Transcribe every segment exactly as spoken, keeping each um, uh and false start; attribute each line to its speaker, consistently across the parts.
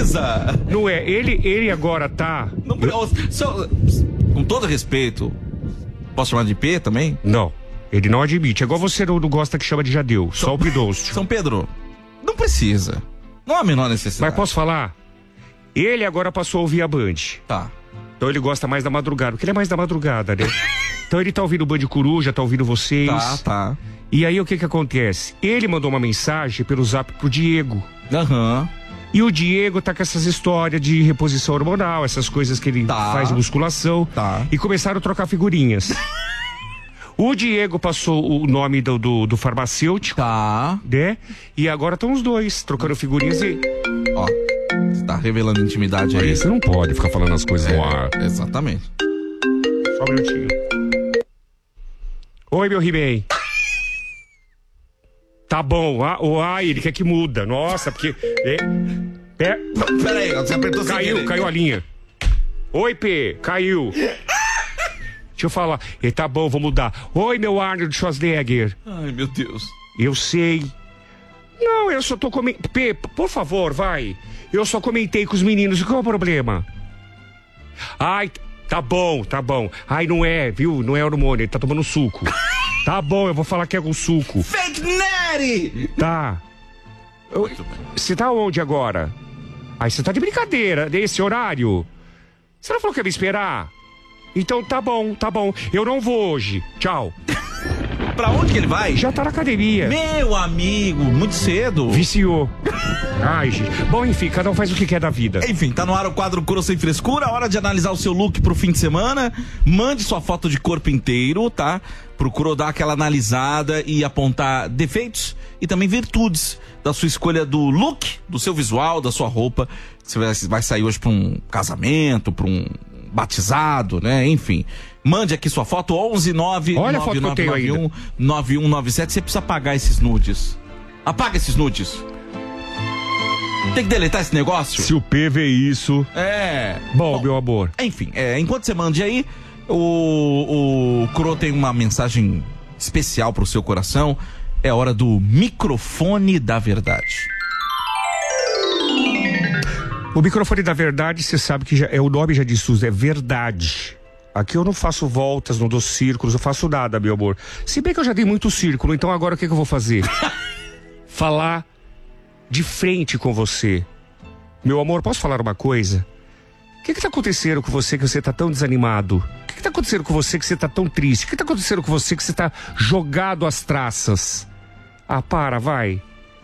Speaker 1: precisa.
Speaker 2: Não é, ele, ele agora tá...
Speaker 1: Não, eu... só, com todo respeito, posso chamar de P também?
Speaker 2: Não, ele não admite. É igual você não, não gosta que chama de Jadeu, só o Pidoncio.
Speaker 1: São Pedro, não precisa. Não há a menor necessidade.
Speaker 2: Mas posso falar? Ele agora passou a ouvir a Band.
Speaker 1: Tá.
Speaker 2: Então ele gosta mais da madrugada, porque ele é mais da madrugada, né? Então ele tá ouvindo o Band Coruja, tá ouvindo vocês.
Speaker 1: Tá, tá.
Speaker 2: E aí o que que acontece? Ele mandou uma mensagem pelo zap pro Diego.
Speaker 1: Aham. Uhum.
Speaker 2: E o Diego tá com essas histórias de reposição hormonal, essas coisas que ele
Speaker 1: tá.
Speaker 2: faz de musculação.
Speaker 1: Tá.
Speaker 2: E começaram a trocar figurinhas. O Diego passou o nome do, do, do farmacêutico.
Speaker 1: Tá.
Speaker 2: Né? E agora estão os dois trocando figurinhas e...
Speaker 1: Ó, você tá revelando intimidade aí.
Speaker 2: Aí você não pode ficar falando as coisas
Speaker 1: é,
Speaker 2: no ar.
Speaker 1: Exatamente.
Speaker 2: Só um minutinho. Oi, meu He-Man. Tá bom, ah, oh, ah, ele quer que muda. Nossa, porque... É, é...
Speaker 1: Pera aí, você apertou sem
Speaker 2: Caiu,
Speaker 1: querer.
Speaker 2: caiu a linha. Oi, P, caiu. Deixa eu falar. Ele tá bom, vou mudar. Oi, meu Arnold Schwarzenegger.
Speaker 1: Ai, meu Deus.
Speaker 2: Eu sei. Não, eu só tô comentando... P, por favor, vai. Eu só comentei com os meninos. Qual é o problema? Ai, tá bom, tá bom. Ai, não é, viu? Não é hormônio, ele tá tomando suco. Tá bom, eu vou falar que é com suco.
Speaker 1: Fake Nery!
Speaker 2: Tá. Você tá onde agora? Ai, você tá de brincadeira, desse horário? Você não falou que ia me esperar? Então tá bom, tá bom. Eu não vou hoje. Tchau.
Speaker 1: Pra onde que ele vai?
Speaker 2: Já tá na academia.
Speaker 1: Meu amigo, muito cedo.
Speaker 2: Viciou. Ai, gente. Bom, enfim, cada um faz o que quer da vida.
Speaker 1: Enfim, tá no ar o quadro Curo Sem Frescura. Hora de analisar o seu look pro fim de semana. Mande sua foto de corpo inteiro, tá? Procurou dar aquela analisada e apontar defeitos e também virtudes da sua escolha do look, do seu visual, da sua roupa. Você vai, vai sair hoje pra um casamento, pra um batizado, né? Enfim. Mande aqui sua foto, onze nove nove nove nove um nove um nove sete. Você precisa apagar esses nudes. Apaga esses nudes. Tem que deletar esse negócio?
Speaker 2: Se o P vê isso...
Speaker 1: É...
Speaker 2: Bom,
Speaker 1: Bom
Speaker 2: meu amor.
Speaker 1: Enfim, é, enquanto você mande aí, o, o Cro tem uma mensagem especial pro seu coração. É hora do microfone da verdade.
Speaker 2: O microfone da verdade, você sabe que já, é, o nome já diz tudo, é verdade. Aqui eu não faço voltas, não dou círculos, eu faço nada, meu amor. Se bem que eu já dei muito círculo, então agora o que, que eu vou fazer? Falar de frente com você. Meu amor, posso falar uma coisa? O que que tá acontecendo com você que você tá tão desanimado? O que que tá acontecendo com você que você tá tão triste? O que tá acontecendo com você que você tá jogado às traças? Ah, para, vai.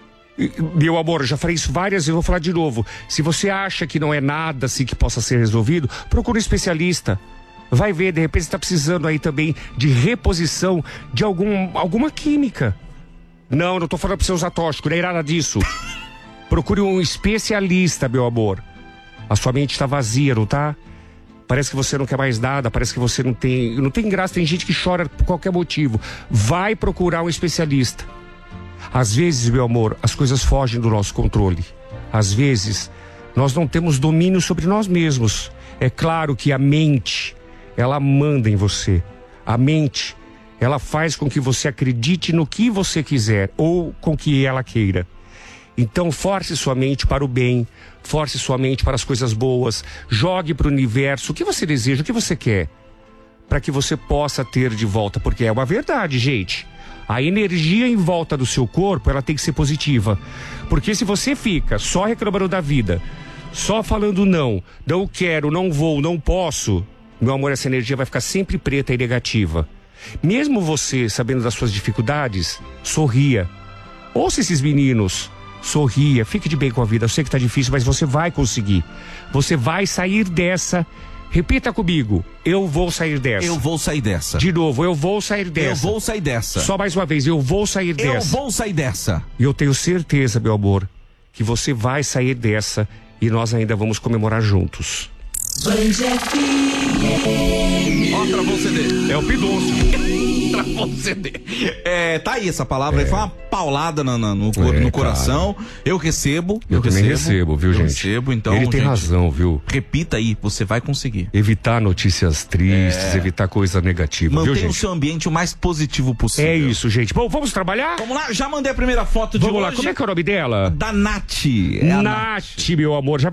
Speaker 2: Meu amor, eu já falei isso várias vezes, eu vou falar de novo. Se você acha que não é nada assim que possa ser resolvido, procura um especialista. Vai ver, de repente você está precisando aí também de reposição de algum, alguma química. Não, não tô falando pra você usar tóxico, não é nada disso. Procure um especialista, meu amor. A sua mente tá vazia, não tá? Parece que você não quer mais nada, parece que você não tem... Não tem graça, tem gente que chora por qualquer motivo. Vai procurar um especialista. Às vezes, meu amor, as coisas fogem do nosso controle. Às vezes, nós não temos domínio sobre nós mesmos. É claro que a mente, ela manda em você. A mente, ela faz com que você acredite no que você quiser ou com que ela queira. Então, force sua mente para o bem, force sua mente para as coisas boas, jogue para o universo o que você deseja, o que você quer, para que você possa ter de volta, porque é uma verdade, gente. A energia em volta do seu corpo, ela tem que ser positiva. Porque se você fica só reclamando da vida, só falando não, não quero, não vou, não posso, meu amor, essa energia vai ficar sempre preta e negativa. Mesmo você sabendo das suas dificuldades, sorria. Ouça esses meninos, sorria, fique de bem com a vida. Eu sei que tá difícil, mas você vai conseguir. Você vai sair dessa. Repita comigo, eu vou sair dessa.
Speaker 1: Eu vou sair dessa.
Speaker 2: De novo, eu vou sair dessa.
Speaker 1: Eu vou sair dessa.
Speaker 2: Só mais uma vez, eu vou sair
Speaker 1: Eu
Speaker 2: dessa.
Speaker 1: vou sair dessa.
Speaker 2: E eu tenho certeza, meu amor, que você vai sair dessa e nós ainda vamos comemorar juntos.
Speaker 1: Ó, travou o C D.
Speaker 2: É o Pidoncio.
Speaker 1: Travou o C D. É, tá aí essa palavra, é. Aí foi uma paulada no, no, no,
Speaker 2: É,
Speaker 1: no coração.
Speaker 2: cara.
Speaker 1: Eu recebo.
Speaker 2: Eu,
Speaker 1: Eu
Speaker 2: também
Speaker 1: recebo,
Speaker 2: recebo, viu,
Speaker 1: eu
Speaker 2: gente?
Speaker 1: recebo, então,
Speaker 2: Ele tem
Speaker 1: gente,
Speaker 2: razão, viu?
Speaker 1: Repita aí, você vai conseguir.
Speaker 2: Evitar notícias tristes,
Speaker 1: É.
Speaker 2: evitar coisa negativa, viu,
Speaker 1: Mantenha o
Speaker 2: gente?
Speaker 1: seu ambiente o mais positivo possível.
Speaker 2: É isso, gente. Bom, vamos trabalhar?
Speaker 1: Vamos lá, já mandei a primeira foto de
Speaker 2: Vamos lá,
Speaker 1: hoje.
Speaker 2: como é que é o nome dela?
Speaker 1: Da Nath. É a
Speaker 2: Nath, meu amor. Já